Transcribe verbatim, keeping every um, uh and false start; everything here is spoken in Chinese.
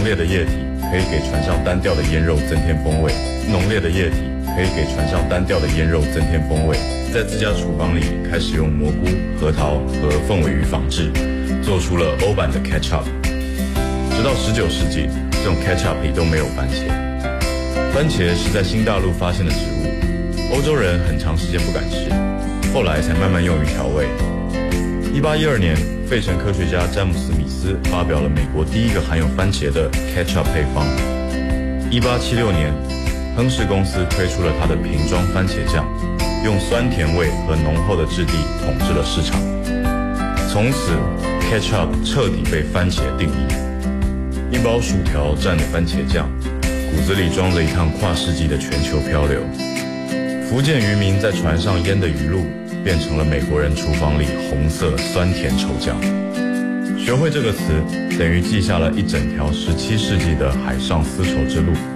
浓烈的液体可以给船上单调的腌肉增添风味，浓烈的液体可以给船上单调的腌肉增添风味。在自家厨房里开始用蘑菇、核桃和凤尾鱼仿制，做出了欧版的 ketchup。直到十九世纪，这种 ketchup 里都没有番茄。番茄是在新大陆发现的植物，欧洲人很长时间不敢吃，后来才慢慢用于调味。一八一二年，费城科学家詹姆斯·米斯发表了美国第一个含有番茄的 ketchup 配方。一八七六年，亨氏公司推出了它的瓶装番茄酱，用酸甜味和浓厚的质地统治了市场。从此 ketchup 彻底被番茄定义。一包薯条蘸的番茄酱，骨子里装着一趟跨世纪的全球漂流。福建渔民在船上腌的鱼露，变成了美国人厨房里红色酸甜稠酱。学会这个词，等于记下了一整条十七世纪的海上丝绸之路。